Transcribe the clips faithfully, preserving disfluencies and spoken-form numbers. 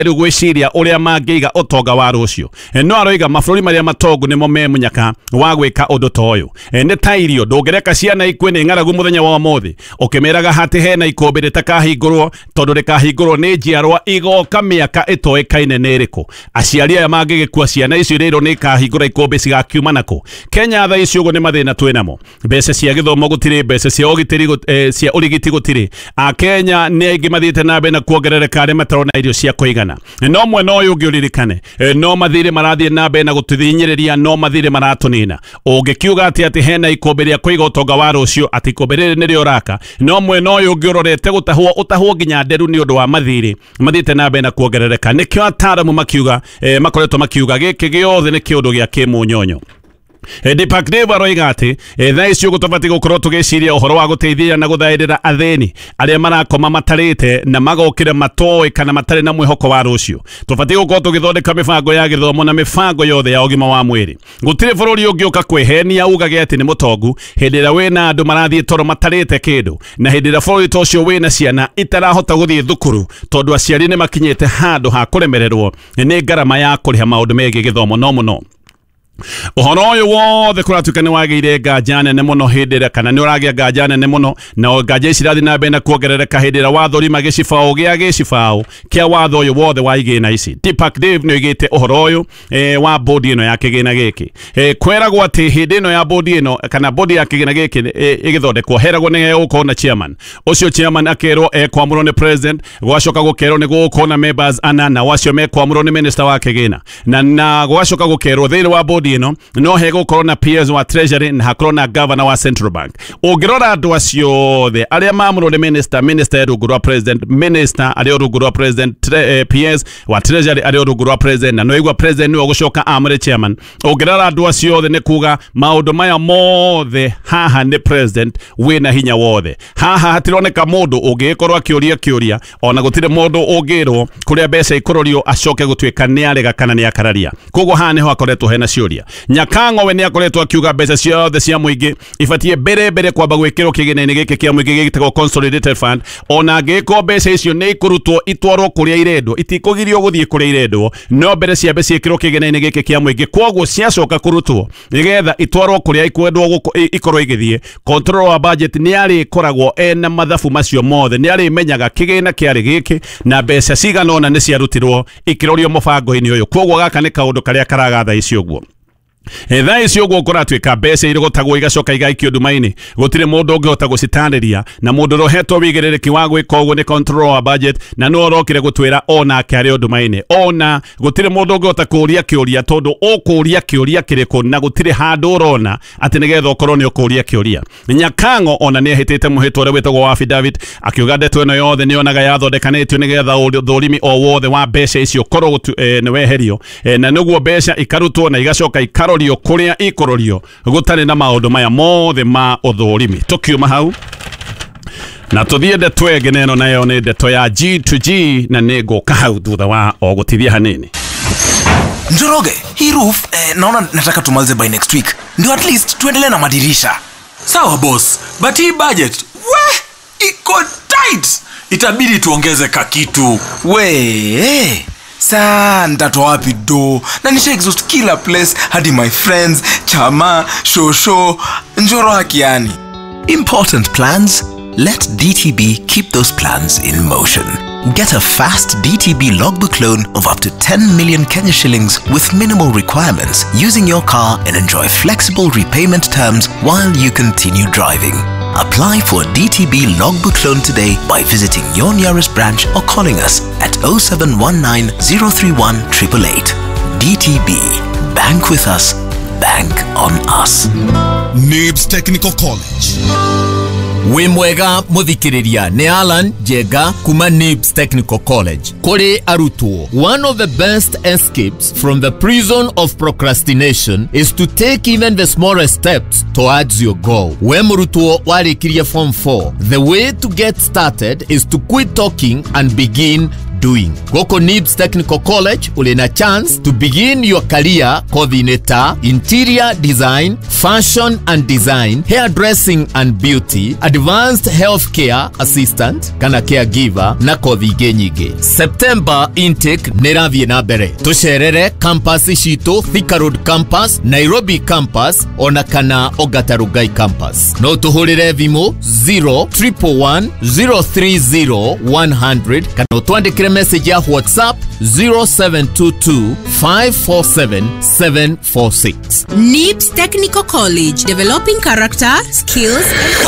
gwiciria uria mangiiga utonga wa rucio no aroiga mabũrũri maria matongu nimo me munyaka wa gwika undu ta uyu ni ta irio ndũngĩreka ciana ikue nĩ ng'aragu muthenya wa ũmũthĩ ukimeraga hati hena ikombe ritakahingũrwo tondu rikahingũrwo ni njiarwa igoka mĩaka ĩtoĩkaine nĩ ĩrĩkũ aciari aya mangĩgĩkua ciana icio rĩrwo nĩ ikahingũra ikombe cigakiuma nako Kenya tha icio ũguo nĩ mathĩna twĩnamo mbeca cia gĩthomo gũtirĩ mbeca cia ũgitĩri eh, cia ũrigiti gũtirĩ a Kenya nĩ aingĩ mathiĩte na mbere na kuongerereka arĩa matarona irio cia kũigana no mwena ũyũ ũngĩ ũririkane eh, no mathirĩ marathiĩ na mbere na gũtũthinyĩrĩria no mathirĩ maratũnina ũngĩkiuga atĩ atĩ hena ikombe rĩa kũiga ũtonga wa rũcio atĩ ikombe rĩrĩ nĩrĩo raka no mwena ũyũ ũngĩ ũrorete gũtahwo ũtahwo nginya nderu nĩ ũndũ wa mathirĩ mathiĩte na mbere na kuongerereka nĩkĩo ataaramu makiuga eh, makoretwo makiuga gĩkĩ gĩothe nĩ kĩũndũ gĩa kĩmũnyonyo Deepak Deva aroiga atĩ thaa icio gũtabati gũkorwo tũgĩciria ũhoro wa gũteithia na gũthaĩrĩra athĩni arĩa marakoma matarĩte na magokĩra matoĩ kana matarĩ na mwĩhoko wa rũcio tũbatiĩ gũkorwo tũgĩthondeka mĩbango ya gĩthomo na mĩbango yothe ya ũgima wa mwĩrĩ gũtirĩ bũrũri ũngĩũka kwĩhenia ugage atĩ nĩ mũtongu hĩndĩ ĩrĩa wĩna andũ marathiĩ toro matarĩte kĩndũ na hĩndĩ ĩrĩa bũrũri ta ũcio wĩna ciana itarahota gũthiĩ thukuru tondũ aciari nĩ makinyĩte handũ ha kũremererwo nĩ ngarama ya kũrĩha maũndũ megiĩ gĩthomo no mũno Ũhoro ũyũ wothe kũratuĩka nĩ wagĩire nganja nene mũno hĩndĩ ĩrĩa kana nĩ ũragĩa nganja nene mũno na nganja ici irathiĩ na mbere na kuongerereka hĩndĩ ĩrĩa wathũrima gĩcibaũ gĩa gĩcibaũ kĩa watho ũyũ wothe wa igĩna ici Deepak Deva nĩ oigĩte ũhoro ũyũ eh, wa bodi ĩno ya kĩgĩna gĩkĩ eh, kweragwo atĩ hĩndĩ ĩno ya bodi ĩno kana bodi ya kĩgĩna gĩkĩ ĩgĩthondekwo heragwo nĩ gũkorwo na chairman ũcio chairman akerwo ekwamũrwo nĩ president gwacoka gũkerwo nĩ gũkorwo na members ana na wacio mekwamũrwo nĩ minister wa kĩgĩna na na gwacoka gũkerwo thĩinĩ wa bodi ino no hego korona P S wa treasury na hakorona governor wa central bank ũngĩrora andũ acio the arĩa mamũrwo nĩ minister minister rungu rwa president minister arĩa rungu rwa president eh, P S wa treasury arĩa rungu rwa president na no igwa president nĩwe gũcoka amre chairman ũngĩrora andũ acio the nĩ kuga maũndũ maya mothe haha nĩ president wĩna hinya wothe haha hatironeka mũndũ ũngĩkorwo akĩũria kĩũria ona gũtirĩ mũndũ ũngĩrwo kũrĩa mbeca ikũrũrio acoke gũtuĩka nĩ arega kana nĩ akararia koguo haha nĩho akoretwo hena ciũria Nyakang'o we nĩ akoretwo akiuga mbeca ciothe cia mũingĩ ibatie mbere mbere kwamba gwĩkĩrwo kĩgĩna-inĩ gĩkĩ kĩa mũingĩ gĩtagwo consolidated fund ona angĩkorwo mbeca icio nĩ ikũrutwo itwarwo kũrĩa irendwo itikũgirio gũthiĩ kũrĩa irendwo no mbere ciambe ciĩkĩrwo kĩgĩna-inĩ gĩkĩ kĩa mũingĩ koguo ciacoka kũrutwo nĩgetha itwarwo kũrĩa ikwendwo ikorwo igĩthiĩ control wa budget nĩ arĩkoragwo ena mathabu macio mothe nĩ arĩmenyaga kĩgĩna kĩarĩ gĩkĩ na mbeca cigana ona nĩ ciarutirwo ikĩrorio mũbango-inĩ ũyũ koguo gaka nĩ kaũndũ karĩa karagatha ici ũguo Thaa icio ũguo kũratuĩka mbeca irĩgũtagwo igacoka igaikio nduma-inĩ gũtirĩ mũndũ ũngĩhota gũcitanĩria na mũndũ rohetwo wĩigĩrĩrĩki wa gwĩka ũguo nĩ control wa budget na no orokire gũtwĩra ona kĩarĩ nduma-inĩ ona gũtirĩ mũndũ ũngĩhota kũũria kĩũria tondũ ũkũũria kĩũria kĩrĩkũ na gũtirĩ handũ ũrona atĩ nĩgetha ũkorwo nĩ ũkũũria kĩũria Nyakang'o ona nĩ ahĩtĩte mũhĩtwa ũrĩa wĩtagwo wa affidavit akiuga ndeto ĩno yothe nĩ onaga yathondekanĩtio nĩgetha ũthũrimi o wothe wa mbeca icio korwo nĩ weherio na nĩguo mbeca ikarutwo na igacoka ikaro rio kuria ikororio gutari na maundu maya mothe ma uthurimi tukiuma hau na tuthie ndeto ĩngĩ neno nayo nĩ ndeto ya G to G na nĩngũka hau thutha wa o gũtithia hanini Njoroge hii roof eh, naona nataka tumalize by next week ndio at least tuendelee na madirisha sawa boss but hii budget we iko tight itabidi tuongeze kakitu we Saa nitatoa wapi do na nisha exhaust kila place hadi my friends chama shosho njoro hakiani Important plans? Let D T B keep those plans in motion. Get a fast D T B logbook loan of up to ten million Kenya shillings with minimal requirements using your car and enjoy flexible repayment terms while you continue driving. Apply for a D T B logbook loan today by visiting your nearest branch or calling us at oh seven one nine, oh three one, eight eight eight. D T B. Bank with us. Bank on us. NIBS Technical College. Wimwega muthikiriria ni Alan Jega kuma NIBS Technical College. Kore arutwo, one of the best escapes from the prison of procrastination is to take even the smallest steps towards your goal. We murutwo warikirie form four. The way to get started is to quit talking and begin doing. Goko Nibs Technical College ulina chance to begin your career coordinator, interior design, fashion and design, hairdressing and beauty, advanced healthcare assistant kana caregiver na kothi ingĩ nyingĩ. September intake nĩrathiĩ na mbere. Tucerere campus citũ Thika Road campus, Nairobi campus ona kana Ongata Rongai campus. No tuhũrĩre thimũ zero one one one zero three zero one hundred kana utwandĩkĩre message ya WhatsApp zero seven two two five four seven seven four six. Nibs Technical College, developing character, skills.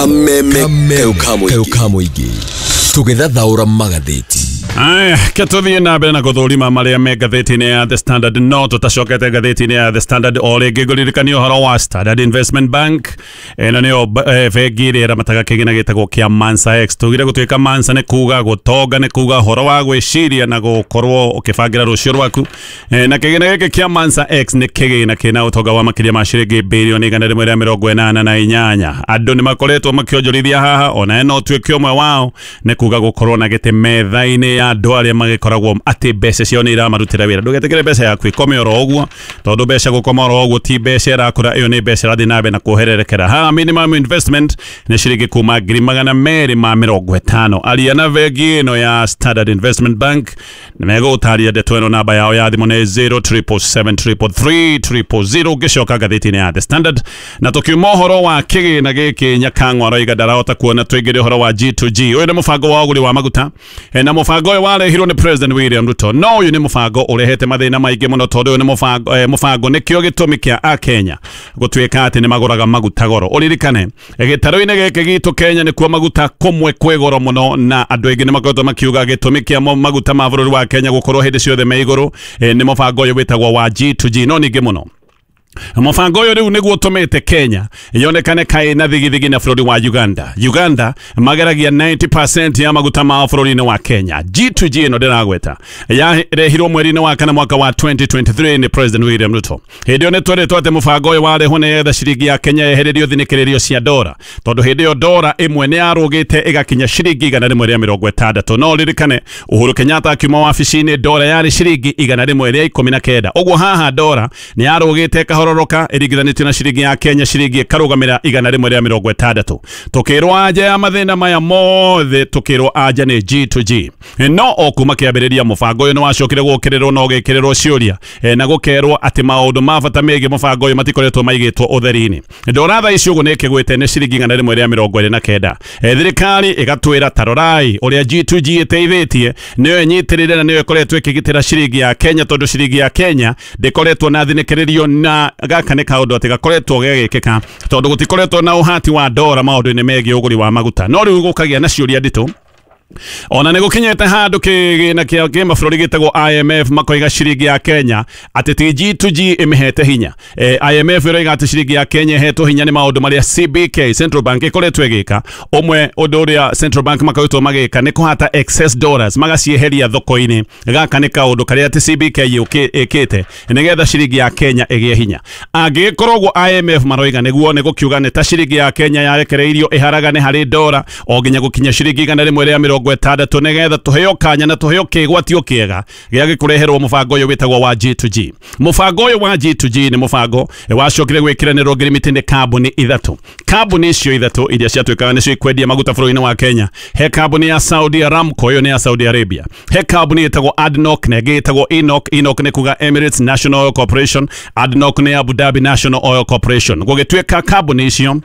Kameme keukamuigi tugithathaũra magathĩti. Aya, ketũthiĩ na mbere na gũthũrima marĩa me ngathĩti-inĩ ya The Standard. No tutacokete ngathĩti-inĩ ya The Standard o rĩngĩ ngũririkania ũhoro wa Standard Investment Bank. Ĩno nĩyo bengi ĩrĩa ĩramataga kĩgĩna gĩtagwo kĩa Mansa X. Tugire gũtuĩka Mansa nĩ kuga gũtonga, nĩ kuga ũhoro wa gwĩciria na gũkorwo ũkĩbangĩra rũciũ rwaku. Na kĩgĩna gĩkĩ kĩa Mansa X nĩ kĩgĩna kĩna ũtonga wa makĩria ma ciringi birioni igana rĩmwe rĩa mĩrongo ĩnana na inyanya. Andũ nĩ makoretwo makĩonjorithia haha, ona ĩno tuĩke ũmwe wao nĩ kuga gũkorwo na gĩtĩ metha-inĩ ya andũ arĩa magĩkoragwo atĩ mbeca ciao nĩ iramarutĩra wĩra. Ndũgetĩkĩre mbeca yaku ĩkome oro ũguo, tondũ mbeca gũkoma oro ũguo ti mbeca ĩrakũra, ĩyo nĩ mbeca ĩrathiĩ na mbere na kũhererekera. Haha minimum investment nĩ ciringi kuma ngiri magana merĩ ma mĩrongo ĩtano. Aria na bengi ĩno ya Standard Investment Bank nĩ megũgũtarĩria ndeto ĩno, namba yao ya thimũ nĩ zero seven seven three three three zero zero. Ũngĩcoka ngathĩti-inĩ ya The Standard na tũkiuma ũhoro wa kĩgĩna gĩkĩ, Nyakang'wa aroiga ndarahota kuona tũingĩre ũhoro wa G two G. Ũyũ nĩ mũbango wa ũgũri wa maguta, na mũbango ũyũ warehirwo nĩ President William Ruto. No ũyũ nĩ mũbango ũrehete mathĩna maingĩ mũno, tondũ ũyũ nĩ mũbango eh, mũbango nĩkĩo gĩtũmi kĩa Akenya gũtuĩka atĩ nĩ magũraga maguta goro. Ũririkane gĩtarũ-inĩ gĩkĩ gitũ Kenya nĩkuo maguta kũmwe kwĩ goro mũno, na andũ aingĩ nĩ makoretwo makiuga gĩtũmi kĩa maguta ma bũrũri wa Kenya gũkorwo hĩndĩ ciothe me igũrũ eh, nĩ mũbango ũyũ wĩtagwo wa G two G. No ningĩ mũno mũbango ũyũ rĩu nĩguo ũtũmĩte Kenya yonekane kaĩ na thigithigi na bũrũri wa Uganda. Uganda mageragia ninety percent ya maguta mao bũrũri-inĩ wa Kenya. G two G ĩno ndĩragweta yarehirwo mweri-inĩ wa kana mwaka wa twenty twenty-three nĩ President William Ruto. Hĩndĩ ĩyo nĩ twĩrĩtwo atĩ mũbango ũyũ warehwo nĩgetha ciringi ya Kenya yehererio thinĩkĩrĩrio cia dora, tondũ hĩndĩ ĩyo dora ĩmwe nĩ yarũgĩte ĩgakinya ciringi igana rĩmwe rĩa mĩrongo ĩtandatũ. No ririkane Uhuru Kenyatta akiuma wabici-inĩ dora yarĩ ciringi igana rĩmwe rĩa ikũmi na kenda. Ũguo haha dora nĩ yarũgĩte roroka ĩringithanĩtio na ciringi ya Kenya, ciringi ĩkarũgamĩra igana rĩmwe rĩa mĩrongo ĩtandatũ. Tũkĩrwo anja ya mathĩna maya mothe, tũkĩrwo anja nĩ G two G. No o kuma kĩambĩrĩria mũbango ũyũ nĩ wacokire gũkĩrĩrwo na ũgĩkĩrĩrwo ciũria na gũkerwo atĩ maũndũ ma bata megiĩ mũbango ũyũ matikoretwo maigĩtwo ũtheri-inĩ. Ndora tha ici ũguo nĩ kĩgwĩte nĩ ciringi igana rĩmwe rĩa mĩrongo ĩrĩ na kenda. Thirikari ĩgatwĩra tarorai ũrĩa G two G ĩteithĩtie, nĩyo ĩnyitĩrĩire na nĩyo ĩkoretwo ĩkĩgitĩra ciringi ya Kenya, tondũ ciringi ya Kenya ndĩkoretwo na thinĩkĩrĩrio na gaka nĩ kaũndũ atĩ gakoretwo gegĩkĩka, tondũ gũtikoretwo na ũhati wa dora maũndũ-inĩ megiĩ ũgũri wa maguta. No rĩu gũkagĩa na ciũria nditũ, ona nĩ gũkinyĩte handũ kĩgĩna kĩa kĩmabũrũri gĩtagwo I M F makoiga ciringi ya Kenya atĩ ti G two G ĩmĩhete hinya. E, I M F ĩroiga atĩ ciringi ya Kenya ĩhetwo hinya nĩ maũndũ marĩa C B K Central Bank ĩkoretwo ĩgĩka. Ũmwe ũndũ ũrĩa Central Bank makoretwo magĩka nĩ kũhata excess dollars magacieheria thoko-inĩ. Gaka nĩ kaũndũ karĩa atĩ C B K ĩkĩte nĩgetha ciringi ya Kenya ĩgĩe hinya. Angĩkorwo ũguo I M F maroiga nĩguo nĩ gũkiuga nĩ ta ciringi ya Kenya yarekereirio ĩharagane harĩ dora o nginya gũkinya ciringi igana rĩmwe rĩa mĩrongo ĩtandatũ, nĩgetha tũheo kanya na tũheo kĩgwatio kĩega gĩa gĩkũreherwo mũbango ũyũ wĩtagwo wa G two G. Mũbango ũyũ wa G two G nĩ mũbango wacokire gwĩkĩranĩrwo ngirimiti nĩ kambuni ithatũ. Kambuni icio ithatũ iria ciatuĩkaga nĩcio ikwendia maguta bũrũri-inĩ wa Kenya. He kambuni ya Saudi Aramco, ĩyo nĩ ya Saudi Arabia. He kambuni ĩtagwo A D N O C na ĩngĩ ĩtagwo E N O C. E N O C nĩ kuga Emirates National Oil Corporation, A D N O C nĩ Abu Dhabi National Oil Corporation. Gũgĩtuĩka kambuni icio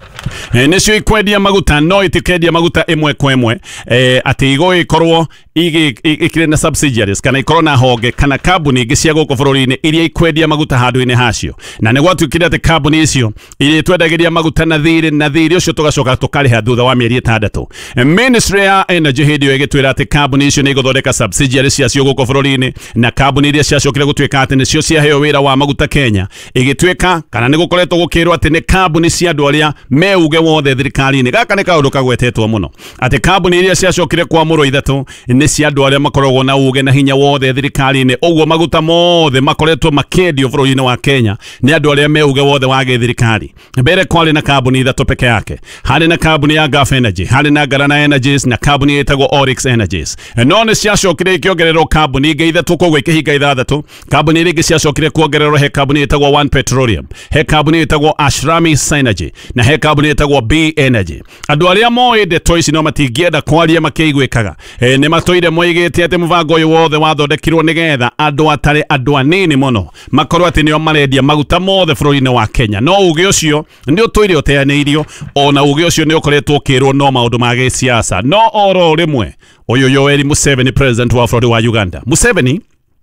nĩcio ikwendia maguta, no itikendia maguta ĩmwe kwa ĩmwe, eh, atĩ igũgĩkorwo ikĩrĩ na subsidiaries kana ikorwo na honge kana kambuni ingĩ cia gũkũ bũrũri-inĩ iria ikwendia maguta handũ-inĩ hacio. Na nĩ gwatuĩkire atĩ kambuni icio iria twendagĩria maguta na thirĩ, na thirĩ ũcio tũgacoka tũkarĩha thutha wa mĩeri ĩtandatũ. Ministry ya Energy hĩndĩ ĩyo ĩgĩtwĩra atĩ kambuni icio nĩ igũthondeka subsidiaries ciacio gũkũ bũrũri-inĩ, na kambuni iria ciacokire gũtuĩka atĩ nĩcio ciaheo wĩra wa maguta Kenya igĩtuĩka kana nĩ gũkoretwo gũkĩrwo atĩ nĩ kambuni cia andũ arĩa me uge wothe thirikari-inĩ. Gaka nĩ kaũndũ kagwetetwo mũno atĩ kambuni iria ciacokire kwamũrwo ithatũ nĩ cia andũ arĩa makoragwo na uge na hinya wothe thirikari-inĩ. Ũguo maguta mothe makoretwo makĩendio bũrũri-inĩ wa Kenya nĩ andũ arĩa me uge wothe wa gĩthirikari. Mbere kwarĩ na kambuni ithatũ peke yake. Harĩ na kambuni ya Gulf Energy, harĩ na Garana Energies na kambuni ĩtagwo Oryx Energies. No nĩ ciacokire ikĩongererwo kambuni ingĩ ithatũ, koguo ikĩhinga ithathatũ. Kambuni iria ingĩ ciacokire kuongererwo he kambuni ĩtagwo One Petroleum, he kambuni ĩtagwo Ashrami Synergy na he kambuni ĩtagwo B Energy. Andũ arĩa moĩ ndeto ici no matingĩenda kwaria makĩiguĩkaga. E, nĩ matũire moigĩte atĩ mũbango ũyũ wothe wathondekirwo nĩgetha andũ atarĩ andũ anini mũno makorwo atĩ nĩo marendia maguta mothe bũrũri-inĩ wa Kenya. No uge ũcio nĩ ũtũire ũteanĩirio, ona uge ũcio nĩ ũkoretwo ũkĩrwo no maũndũ ma gĩsiasa. No oro rĩmwe ũyũ Yoweri Museveni, president wa bũrũri wa Uganda, Museveni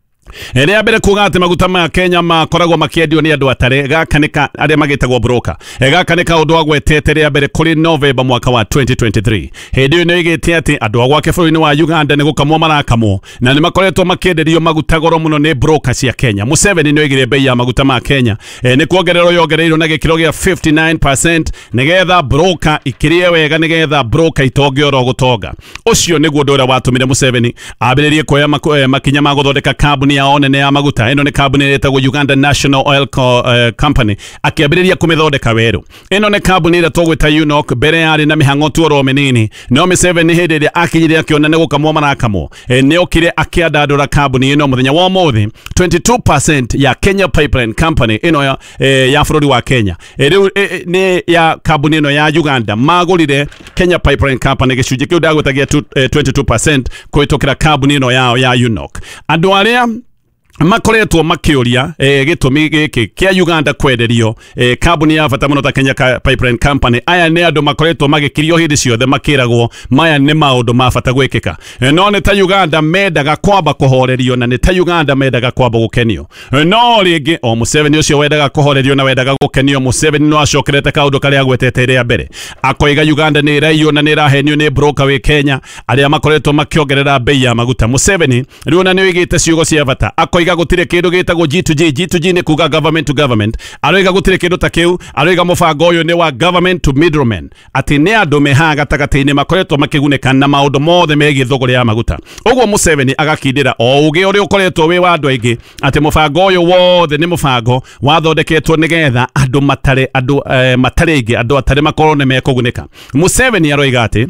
Rĩa mbere kuga atĩ maguta ma Kenya makoragwo makĩendio nĩ andũ atarĩ, gaka nĩ arĩa magĩtagwo broker. Gaka nĩ kaũndũ agwetete rĩa mbere kũrĩ November mwaka wa twenty twenty-three. Hĩndĩ ĩyo nĩoigĩte atĩ andũ a gwake bũrũri-inĩ wa Uganda nĩ gũkamwo marakamwo na nĩ makoretwo makĩenderio maguta goro mũno nĩ broker cia Kenya. Museveni nĩoigire bei ya maguta ma Kenya e, nĩ kuongererwo yongereirwo na gĩkĩro gĩa fifty-nine percent nĩgetha broker ikĩrie wega, nĩgetha broker itonge oro gũtonga. Ũcio nĩguo ũndũ ũrĩa watũmire Museveni ambĩrĩrie kuoya makinya ma gũthondeka kambuni ya onene ya maguta. Ĩno nĩ kambuni ĩtagwo Uganda National Oil Co uh, Company, akĩambĩrĩria kũmĩthondeka werũ. Ĩno nĩ kambuni ĩrĩa tũgwĩta U N O C, mbere yarĩ na mĩhang'o tu oro mĩnini. No Museveni hĩndĩ ĩrĩa akinyire akĩona nĩ gũkamwo marakamwo, e, nĩ okire akĩandandũra kambuni ĩno mũthenya wa ũmũthĩ. twenty-two percent ya Kenya Pipeline Company ĩno ya, e, ya bũrũri wa Kenya, e, rĩu e, nĩ ya kambuni ĩno ya Uganda magũrire Kenya Pipeline Company gĩcunjĩ kĩu ndagwĩtagia twenty-two percent kũhĩtũkĩra kambuni ĩno yao ya U N O C. Andũ arĩa makoretwo makĩũria e, gĩtũmi gĩkĩ kĩa Uganda kwenderio e, kambuni ya bata mũno ta Kenya Pipeline Company, aya nĩ andũ makoretwo magĩkirio hĩndĩ ciothe makĩragwo maya nĩ maũndũ ma bata gwĩkĩka. E, no nĩ ta Uganda mendaga kwamba kũhorerio na nĩ ta Uganda mendaga kwamba gũkenio. E, no rĩngĩ o Museveni ũcio wendaga kũhorerio na wendaga gũkenio, Museveni no acokerete kaũndũ karĩa agwetete rĩa mbere. Akoiga Uganda nĩ ĩraiywo na nĩ ĩrahenio nĩ broker wĩ Kenya arĩa makoretwo makĩongerera bei ya maguta. Museveni rĩu na nĩ oigĩte ciugo cia bata, akoiga gutire kindu gitagwo G to G. G to G ni kuga government to government. Aroiga gutire kindu ta kiu, aroiga mubango uyu ni wa government to middlemen, ati ni andu meha gatagati-ini makoretwo makigunĩka na maundu mothe megie thogora ya maguta. Uguo Museveni agakindira o uge uri ukoretwo wi wa andu aingi ati mubango uyu wothe ni mubango wathondeketwo nigetha andu matare andu eh, matare aingi andu atare makorwo ni mekugunĩka. Museveni aroiga ati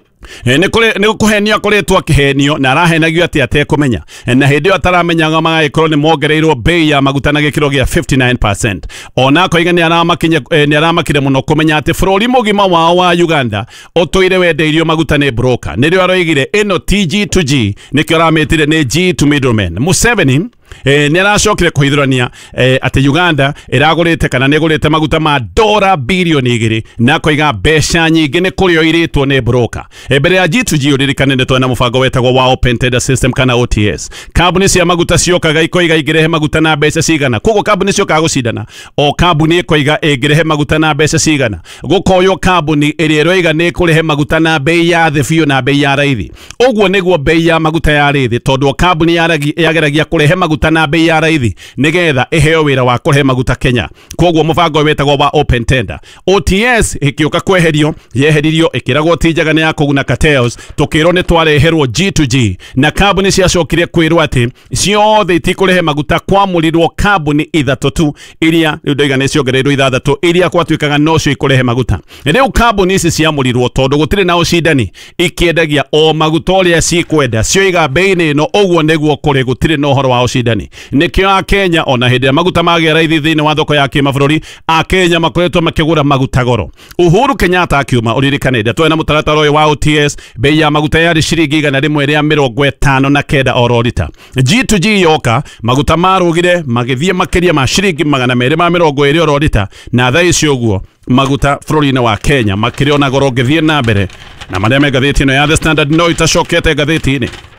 E, nĩ kũrĩ nĩ kũhenio akoretwo akĩhenio na arahenagio atĩ atekũmenya, e, na hĩndĩ ĩyo ataramenyaga magagĩkorwo nĩ mongereirwo bei ya maguta na gĩkĩro gĩa fifty-nine percent. Ona akoiga nĩ aramakinya e, nĩ aramakire mũno kũmenya atĩ bũrũri mũgima wao wa Uganda ũtũire wendeirio maguta nĩ broker. Nĩrĩo aroigire ĩno ti G to G, nĩkĩo aramĩtire nĩ G to middlemen. Museveni E, nĩ aracokire kũhithũrania e, atĩ Uganda ĩragũrĩte kana nĩ ĩgũrĩte maguta ma dora bilioni igĩrĩ na akoiga mbeca nyingĩ nĩ kũrĩa oirĩtwo nĩ broker. E, mbere ya G to G ũririkane nĩ twena mũbango wetagwo wa Open Tender System kana O T S. Kambuni cia maguta ciokaga ikoiga ingĩrehe maguta na mbeca cigana, koguo kambuni ciokaga gũcindana. O kambuni ĩkoiga ĩngĩrehe maguta na mbeca cigana, gũkoywo kambuni ĩrĩa ĩroiga nĩ ĩkũrehe maguta na bei ya thĩ biũ na bei ya raithi. Ũguo nĩguo bei ya maguta ya raithi, tondũ kambuni yageragia kũrehe maguta na bei ya raithi nigetha iheo wira wa kurehe maguta Kenya. Koguo mubango wetagwo wa Open Tender. O T S ikioka kweherio, yeheririo ikiragwo tijaga ni ya kuguna cartels, tukirwo ni twareherwo G to G na kambuni ciacokire kwirwo ati ciothe itikurehe maguta kwamurirwo kambuni ithatũ tu iria ndoiga ni ciongereirwo ithathatũ iria kwatuikaga no cio ikurehe maguta. Riu kambuni ici ciamurirwo tondu gutire na ucindani, ikiendagia o maguta uria cikwenda cioiga bei-inĩ ĩno. Ũguo nĩguo kũrĩ gutire no horo wa ucindani. Nikio a Kenya ona hĩndĩ ya maguta magĩa raithi thĩinĩ wa thoko ya kĩmabũrũri, a Kenya makoretwo makĩgũra maguta goro. Uhuru Kenyatta akiuma ũririkanĩte twena mũtaratara ũyũ wa O T S, bei ya maguta yarĩ ciringi igana rĩmwe rĩa mĩrongo ĩtano na kenda oro lita. G to G yoka maguta marũgire magĩthiĩ makĩria ma ciringi magana merĩ ma mĩrongo ĩrĩ oro lita, na thaa ici ũguo maguta bũrũri-inĩ wa Kenya makĩrĩ ona goro ngĩthiĩ na mbere. Na marĩa me ngathĩti ĩno ya The Standard no itacokete ngathĩti-inĩ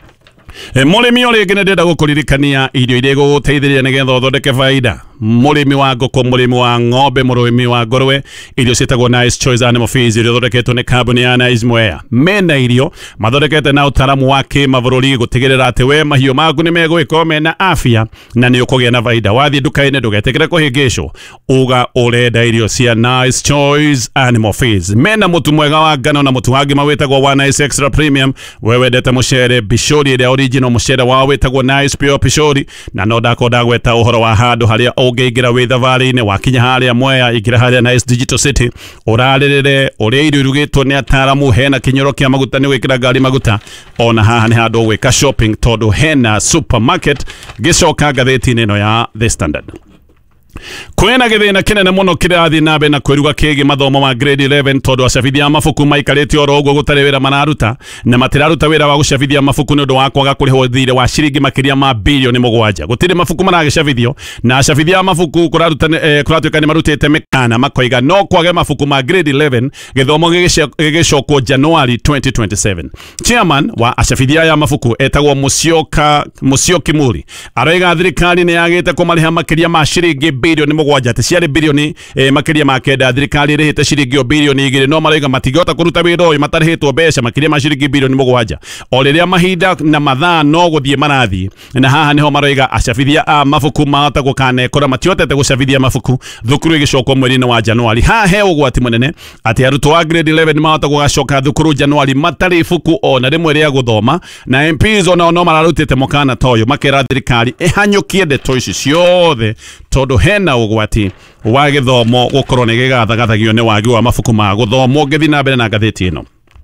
E, murimi uri ngine ndenda gukuririkania irio iria guguteithiria nigetha uthondeke faida. Murimi wa ngũkũ, murimi wa ng'ombe, murimi wa ngũrwe, irio ciĩtagwo Nice Choice Animal Feeds irio thondeketwo nĩ kambuni ya Nice Mwea. Mena irio mathondekete na ũtaramu wa kĩmabũrũri gũtigĩrĩra atĩ we mahiũ maku nĩ megũgĩkorwo mena afya na nĩ ũkũgĩa na faida. Wathiĩ nduka-inĩ ndũgetĩkĩre kũhĩngĩcwo, uga ũrenda irio cia Nice Choice Animal Feeds. Mena mũtu mwega wa ngano na mũtu wa ngima wĩtagwo wa Nice Extra Premium. We wendete mũcere Pishori ĩrĩa original mũcere wao wĩtagwo Nice Pure Pishori, na no ndakorwo gweta ũhoro wa handũ harĩa ũngĩingĩra wĩ thabarĩ-inĩ wakinya harĩa Mwea, ingĩra harĩa Nice Digital City ũrarĩrĩre ũrĩa irio irugĩtwo nĩ ataramu. Hena kĩnyoro kĩa maguta nĩ gwĩkĩra ngari maguta, ona haha nĩ handũ gwĩka shopping tondũ hena supermarket. Gĩcoka ngathĩti-inĩ ĩno ya The Standard. Kwena githina kinene muno kirathi nabe na kwiruga kigi mathomo ma grade eleven tondu acabithia mabuku maikarite oro uguo gutari wira mararuta na matiraruta wira wa gucabithia mabuku ni undu wa kwaga kurihwo thire wa ciringi makiria ma bilioni mugwanja. Gutire mabuku maragicabithio na acabithia mabuku kuraruta eh, kuratuika ni marutite mikana makoiga no kwage mabuku ma grade eleven githomo gigicokwo January twenty twenty-seven. Chairman wa acabithia ya mabuku etagwo Musyoka Musyoki Muri aroiga thirikari ni yagite kumariha makiria ma ciringi bilioni mugwanja ati ciari bilioni eh, makiria ma kenda thirikari rihite ciringi bilioni igiri no maraiga matigota kuruta wira uyu matarihitwo mbeca makiria ma ciringi bilioni mugwanja o riria mahinda na mathaa no guthie marathi na haha niho maraiga acabithia a mabuku mahota gukane kora matiotete gucabithia mabuku thukuru igicokwo mweri-ini wa Januari. Haha he ugwati munene ati arutwo a grade eleven mahota gugacoka thukuru Januari matari ibuku ona rimwe ria guthoma na M Ps ona no mararutite mukana toyo makera thirikari ihanyukie ndeto ici ciothe tondu hena ugwati wa githomo gukorwo ni gigathaгаthagio ni wagi wa mabuku ma guthomo. Ngithi na mbere na ngathĩti ĩno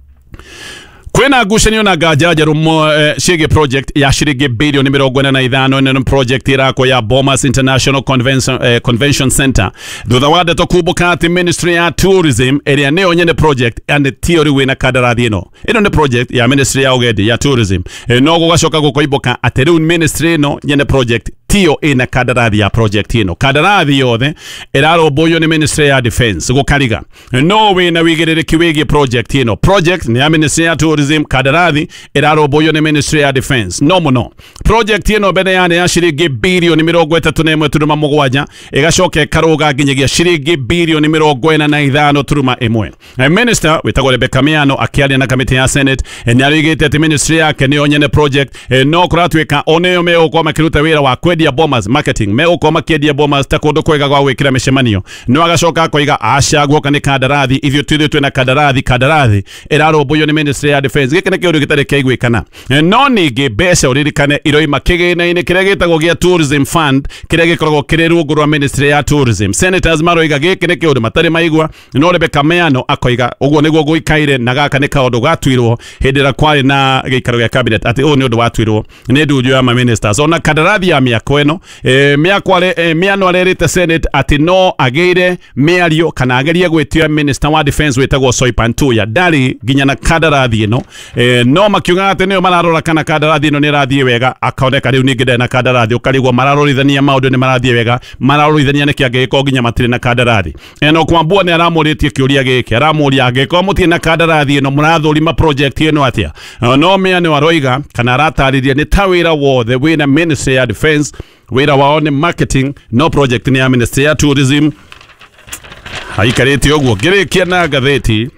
kwena ngucanio na nganja njerũ ciĩgiĩ project ya ciringi bilioni mirongo ĩna na ithano ĩno project irakwo ya Bomas International Convention, eh, Convention Center thutha wa ndeto kumbũka atĩ Ministry ya Tourism ĩrĩa nĩyo nyene project and theory wĩna kandarathi ĩno ĩno nĩ project ya Ministry ya Ũgendi ya Tourism e, no gũgacoka gũkoimbũka atĩ rĩu Ministry ĩno nyene project tio ina kandarathi ya project ino kandarathi yothe irarũmbũiyo ni Ministry ya Defense gũkariga no wĩna wĩigĩrĩrĩki wĩgiĩ project ino. Project ni ya Ministry ya Tourism, kandarathi irarũmbũiyo ni Ministry ya Defense no muno. Project ino mbere ya ya ciringi bilioni mirongo ĩtatũ na ĩmwe turuma mũgwanja ĩgacoka ĩkarũga nginyagia ciringi bilioni mirongo ĩna na ithano turuma ĩmwe. Minister wĩtagwo Rebecca Miano akĩaria na kamĩtĩ ya Senate nĩarĩgĩte atĩ ministry yake nĩyo nyene project no kũratuĩka oneyo megũkorwo makĩruta wĩra wa kwendia Bomas marketing megũkorwo makĩendia Bomas ta kũndũ kwega gwa gwĩkĩra mĩcemanio. No agacoka akoiga aca guoka nĩ kandarathi ithuĩ twithuĩ twĩna kandarathi kandarathi ĩrarũmbũiyo nĩ Ministry ya Defense. Gĩkĩ nĩ kĩũndũ gĩtarĩ kĩaiguĩkana no ningĩ mbeca ũririkane iroima kĩgĩna-inĩ kĩrĩa gĩtagwo gĩa Tourism Fund kĩrĩa gĩkoragwo kĩrĩ rungu rwa Ministry ya Tourism. Senators maroiga gĩkĩ nĩ kĩũndũ matarĩ maigua no Rebecca Miano akoiga ũguo nĩguo gũikaire na gaka nĩ kaũndũ gatuirwo hĩndĩ ĩrĩa kwarĩ na gĩikaro gĩa cabinet atĩ ũũ nĩ ũndũ watuirwo nĩ ndunju ya ma ministers. Ona kandarathi ya mĩako ĩno e, mĩako e, Miano arerĩte Senate atĩ no agĩire mĩario kana agerie gwĩtia Minister wa Defense wĩtagwo Soipan Tuya ndarĩ nginya na kandarathi ĩno e, no makiuga atĩ nĩo mararora kana kandarathi ĩno nĩ ĩrathiĩ wega akaoneka rĩu ningĩ ndarĩ na kandarathi ũkarigwo mararorithania maũndũ nĩ marathiĩ wega mararorithania nĩkĩ angĩgĩkorwo nginya matirĩ na kandarathi. Eno Kwambua nĩ aramũrĩtie kĩũria gĩkĩ aramũria angĩgĩkorwo mũtirĩ na kandarathi ĩno mũrathũrima project ĩno atĩa. No Miano aroiga kana aratarĩria nĩ ta wĩra wothe wĩna Ministry ya Defense wĩra wao nĩ marketing no project nĩ ya Ministry ya Tourism. Haikarĩte ũguo ngĩrĩkia na ngathĩti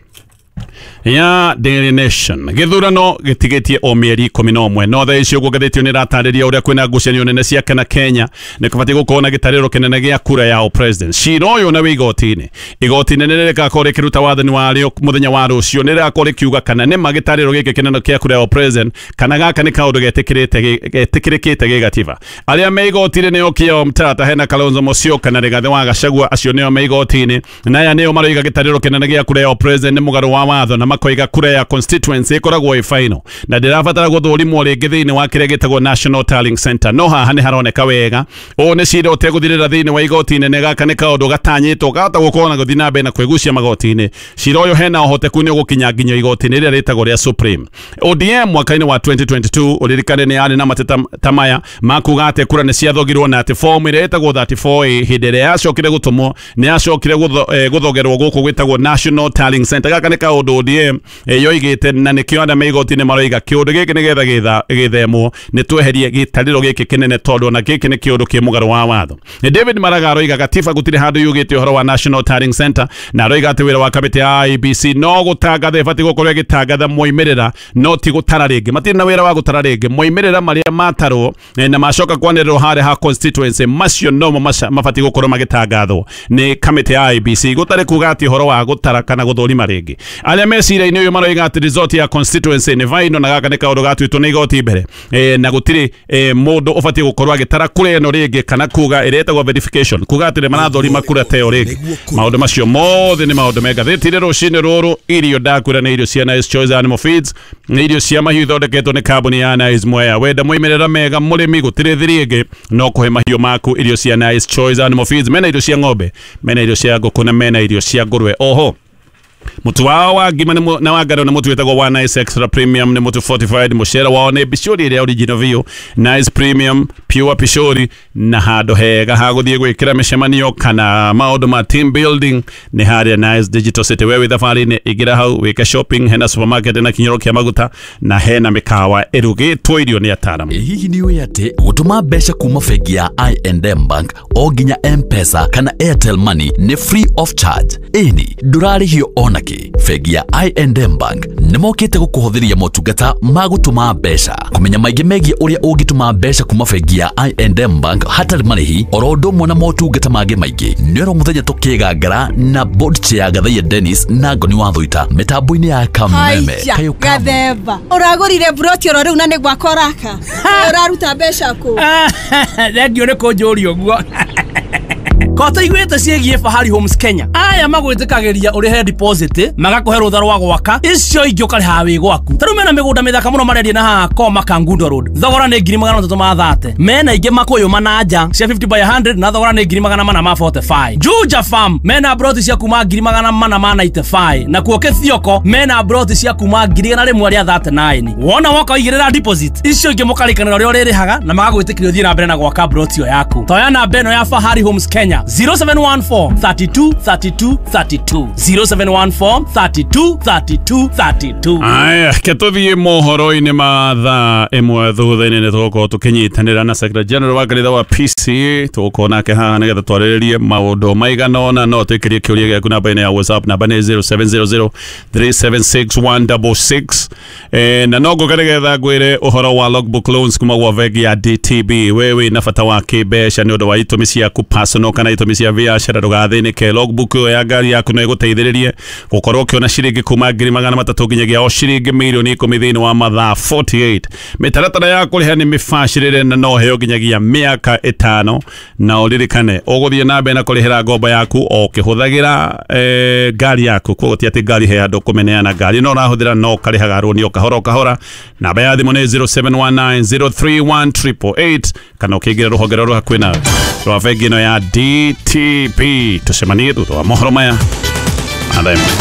ya Daily Nation githurano gitigetie o mieri ikumi na ũmwe no thaa icio ngathĩti nĩ ratarĩria ũrĩa kwĩna ngucanio nene cia kana Kenya nĩ kũbatiĩ gũkorwo na gĩtarĩro kĩnene gĩa kura ya o president. Cira ũyũ na wĩ igoti-inĩ igoti nene nĩ rĩgakorwo rĩkĩruta wathani warĩo mũthenya wa rũciũ nĩ rĩgakorwo rĩkiuga kana nĩ magĩtarĩro gĩkĩ kĩnene kĩa kura ya o president kana gaka nĩ kaũndũ getĩkĩrĩkĩte gĩ gatiba. Arĩa me igoti-inĩ nĩo kĩo Mtata hena Kalonzo Musyoka na Rigathi wa Gachagua acio nĩo me igoti-inĩ na aya nĩo maroiga gĩtarĩro kĩnene gĩa kura ya o president nĩ mũgarũ wa watho na makoiga kura ya constituency ikoragwo i final na ndĩrabatara gũthũrimwo rĩngĩ thĩinĩ wa kĩrĩa gĩtagwo National Tallying Center no haha nĩ haroneka wega ũũ nĩ cira ũtegũthirĩra thĩinĩ wa igoti-inĩ gaka nĩ kaũndũ gatanyĩtwo gahota gũkorwo na gũthiĩ na mbere na kwĩgucia magoti-inĩ. Cira ũyũ hena ũhoteku nĩ ũgũkinya nginya igoti-inĩ rĩrĩa rĩtagwo rĩa Supreme. O D M mwaka-inĩ wa twenty twenty-two ũririkane nĩ yarĩ na mateta ta maya makuga atĩ kura nĩ ciathogirwo na atĩ fomu ĩrĩa ĩtagwo thirty-four A hĩndĩ ĩrĩa yacokire gũtũmwo nĩ yacokire gũthogerwo gũkũ gwĩtagwo National Tallying Center. Gaka nĩ kaũndũ O D M yo igite na nikio na meigoti ne maroiga kiundu giki nigetha githa githemo ni tweherie gitariro giki kinene tondu na giki ni kiundu ki mugaro wa watho. David Maraga roiga gatiba gutire handu yugite uhoro wa National Tallying Center na roiga ati wira wa kamiti ya I E B C no gutangatha ifati gukorwo gitangatha moimirira no ti gutara ringi matiri na wira wa gutara ringi moimirira maria matarwo na macoka kwanirwo hare ha constituency macio no mafati gukorwo magitangathwo ni kamiti ya I E B C gutare kuga ati uhoro wa gutara kana guthurima ringi aria mecira-ini uyu maroiga ati result ya constituency ni vaino na gaka ni kaundu gatwitwo ni igoti mbere e, na gutiri e, mundu ufati gukorwo agitara kure no ringi kana kuga iretagwo verification kuga ati marathurima kura teo ringi maundu macio mothe ni maundu mega thitire rucini ruru irio ndakwira ni irio cia Nice Choice Animal Feeds ni irio cia mahiu thondeketwo ni kambuni ya Nice Mwea wenda moimirira mega murimi gutire thiringi no kuhe mahiu maku irio cia Nice Choice Animal Feeds mena irio cia ng'ombe mena irio cia ngũkũ na mena irio cia ngũrwe oho mutu wao wa ngima na wangaro na mutu wetagwo wa Nice Extra Premium ni mutu fortified mucera wao ni bishori ile original view Nice Premium pure bishori na hado hega haguthie gwikira mishemanio kana maundu ma team building ni haria Nice Digital City wewe thafari ni igira hau weka shopping hena supermarket na kinyoro kia maguta na hena mikawa erugitwo irio ni ataram. Hihi ni uĩ ati gutuma mbeca kuma bengi ya I and M Bank o nginya M-Pesa kana Airtel Money ni free of charge. Ĩni ndurarĩhio ona ki. Bengi ya I and M Bank nimokite gukuhuthiria motungata ma gutuma mbeca. Kumenya maingĩ megie uria ungituma mbeca kuma bengi ya I and M Bank hatarĩ marĩhi oro ũndũ ũmwe na motungata mangĩ maingĩ nĩ oro mũthenya tukĩgangara na board chair Gathaiya Dennis na Ngoni wa Thũita mitambo-inĩ ya Kameme kayo Gathemba uragurire broti oro riu na nĩ gwakwa raka uraruta mbeca ku thengio nĩ kũnjũria ũguo Kota igwete ciegie Fahari Homes Kenya aya magwĩtĩkagĩria ũrĩhe deposit magakuhe rũtha rwa gwaka icio ingĩ ũkarĩha wĩ gwaku tarĩu mena mĩgũnda mĩthaka mũno marendia na haha Koma Kangundo Road thogora nĩ ngiri magana matatũ ma thate mena ingĩ makũyũma na nja cia fifty by one hundred na thogora nĩ ngiri magana mana ma forty-five Juja Farm mena broti cia kuma ngiri magana mana ma ninety-five na kuo Kithioko mena broti cia kuma ngiri igana rĩmwe rĩa thirty-nine wona woka igĩrĩra deposit icio ingĩ mũkarĩkanĩra ũrĩa ũrĩrĩhaga na magagwĩtĩkĩria ũthiĩ na mbere na gwaka broti ĩyo yaku toya namba ĩno ya Fahari Homes Kenya zero seven one four, thirty-two, thirty-two, thirty-two zero seven one four, thirty-two, thirty-two, thirty-two. Aya ketuthie mohoro-ini ma thaa imwe thutha-ini ni tugukorwo tukinyitanira na Secretary General wa kanitha wa P C A tugukorwo nake haha nigetha twarĩrĩrie maundu maigana ona no twikirie kiuria giaku namba-ini ya WhatsApp namba ni zero seven zero zero, three seven six, one six six eh, na no ngũgeregetha ngwĩre uhoro wa logbook loans kuma gwa bengi ya D T B wewe na bata wa kĩmbeca nĩ ũndũ wa itũmi ciaku personal kana itũmi cia biashara ndũgathĩnĩke logbook ĩyo ya ngari yaku no ĩgũteithĩrĩrie gũkorwo ũkĩona ciringi kuma ngiri magana matatũ nginyagia o ciringi mirioni ikũmi thĩinĩ wa mathaa forty-eight mĩtaratara ya kũrĩha nĩ mĩbacĩrĩre na no heo nginyagia mĩaka ĩtano na ũririkane ũgũthiĩ na mbere na kũrĩhĩra ngombo yaku o ũkĩhũthagĩra eh, ngari yaku koguo ti atĩ ngari he andũ kũmeneana ngari no ũrahũthĩra no ũkarĩhaga rũni o kahora o kahora namba ya thimũ nĩ zero seven one nine, zero three one, eight eight eight kana ũkĩingĩra rũhonge rwa hakuhĩ nawe rwa bengi ĩno ya D T B tucemanie thutha wa mohoro maya.